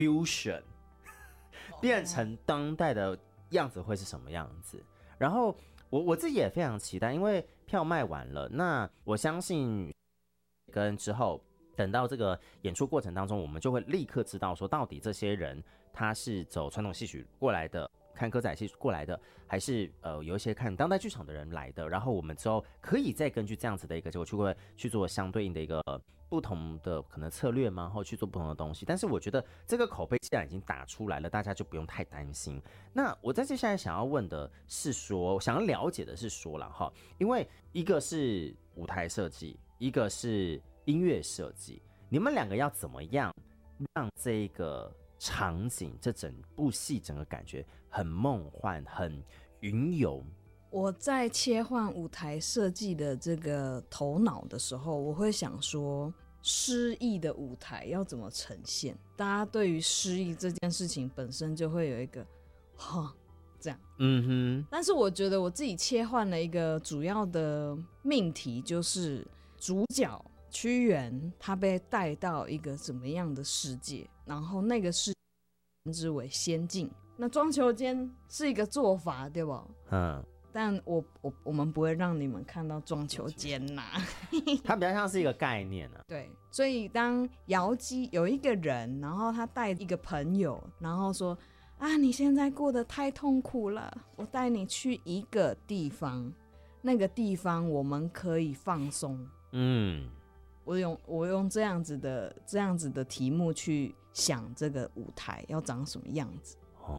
fusion 变成当代的样子会是什么样子。然后我自己也非常期待，因为票卖完了，那我相信跟之后等到这个演出过程当中，我们就会立刻知道说到底这些人他是走传统戏曲过来的，看歌仔戏过来的，还是有一些看当代剧场的人来的，然后我们之后可以再根据这样子的一个结果去做相对应的一个不同的可能策略嘛，然后去做不同的东西。但是我觉得这个口碑既然已经打出来了，大家就不用太担心。那我在接下来想要问的是说，想要了解的是说了哈，因为一个是舞台设计，一个是音乐设计，你们两个要怎么样让这个场景，这整部戏整个感觉很梦幻，很云游？ 我在切换舞台设计的这个头脑的时候，我会想说诗意的舞台要怎么呈现。大家对于诗意这件事情本身就会有一个这样，但是我觉得我自己切换了一个主要的命题，就是主角屈原他被带到一个怎么样的世界，然后那个世界称之为仙境。那庄裘间是一个做法，对吧？但我们不会让你们看到庄裘间呐， 它比较像是一个概念啊。 对，所以当瑶姬有一个人，然后他带一个朋友，然后说啊，你现在过得太痛苦了，我带你去一个地方，那个地方我们可以放松。我用这样子的题目去想这个舞台要长什么样子。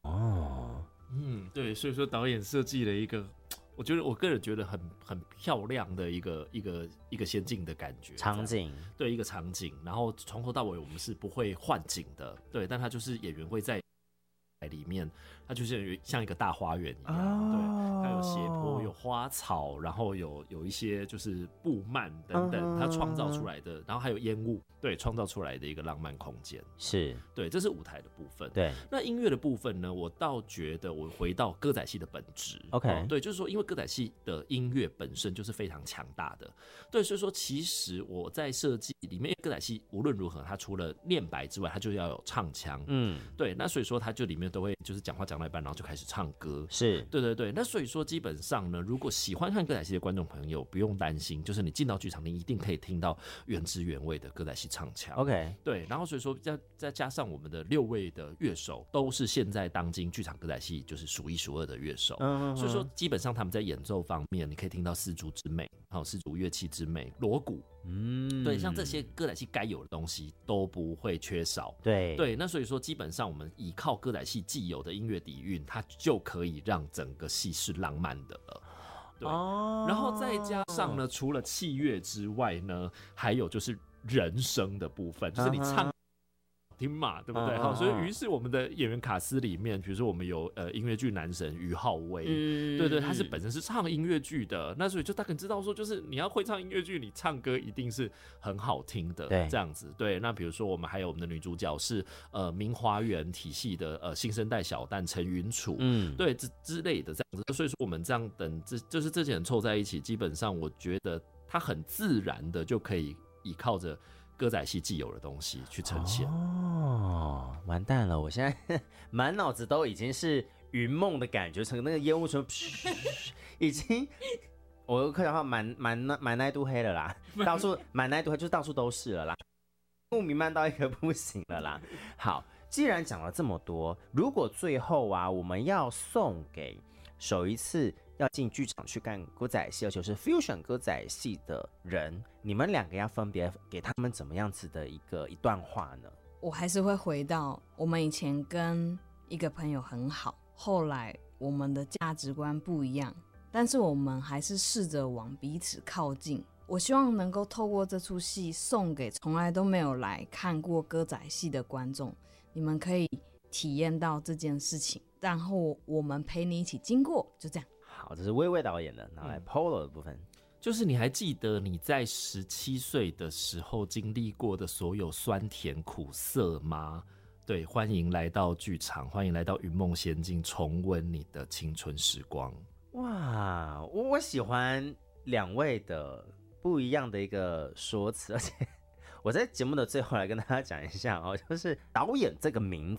对，所以说导演设计了一个，我个人觉得很漂亮的一个仙境的感觉， 场景， 对，一个场景，然后从头到尾我们是不会换景的，对，但它就是演员会在里面，它就是像一个大花园一样，对，它有斜坡，有花草，然后有一些就是布幔等等，它创造出来的，然后还有烟雾，对，创造出来的一个浪漫空间， 是对，这是舞台的部分。 对， 那音乐的部分呢，我倒觉得我回到歌仔戏的本质 ，OK， 对，就是说，因为歌仔戏的音乐本身就是非常强大的，对，所以说其实我在设计里面，歌仔戏无论如何，它除了念白之外，它就要有唱腔，对，那所以说它就里面都会就是讲话讲到一半，然后就开始唱歌， 是对对对。那所以说基本上呢，如果喜欢看歌仔戏的观众朋友不用担心，就是你进到剧场，你一定可以听到原汁原味的歌仔戏唱腔。 OK， 对，然后所以说再加上我们的6位的乐手，都是现在当今剧场歌仔戏就是数一数二的乐手，所以说基本上他们在演奏方面，你可以听到丝竹之美，还有丝竹乐器之美，锣鼓。对，像这些歌仔戏该有的东西都不会缺少。 对对，那所以说基本上我们依靠歌仔戏既有的音乐底蕴，它就可以让整个戏是浪漫的了。对，然后再加上呢，除了器乐之外呢，还有就是人声的部分，就是你唱听嘛，对不对？好，所以于是我们的演员卡司里面，比如说我们有音乐剧男神于浩威，对对，他是本身是唱音乐剧的，那所以就大概知道说，就是你要会唱音乐剧，你唱歌一定是很好听的， 对， 这样子。对，那比如说我们还有我们的女主角是明华园体系的新生代小旦陈云楚，对之类的这样子。所以说我们这样就是这些人凑在一起，基本上我觉得他很自然的就可以依靠着歌仔戏既有的东西去呈现。 完蛋了！我现在满脑子都已经是云梦的感觉，成那个烟雾球，已经我客家话满那都黑了啦，到处满那都黑就是到处都是了啦，雾弥漫到一个不行了啦。好，既然讲了这么多，如果最后啊，我们要送给首一次要进剧场去干歌仔戏，而且是 fusion 歌仔戏的人，你们两个要分别给他们怎么样子的一段话呢？ 我还是会回到我们以前跟一个朋友很好，后来我们的价值观不一样，但是我们还是试着往彼此靠近。我希望能够透过这出戏送给从来都没有来看过歌仔戏的观众，你们可以体验到这件事情，然后我们陪你一起经过，就这样。 好，这是薇薇导演的，拿来 Polo 的部分。 就是你还记得你在17岁的时候经历过的所有酸甜苦涩吗？对，欢迎来到剧场，欢迎来到云梦仙境，重温你的青春时光。 哇，我喜欢两位的不一样的一个说辞，而且我在节目的最后来跟大家讲一下哦，就是导演这个名